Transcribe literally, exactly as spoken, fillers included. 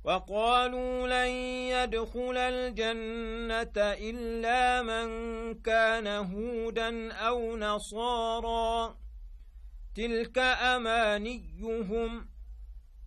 وقالوا لن يدخل الجنة إلا من كان هودا أو نصارى تلك أمانيهم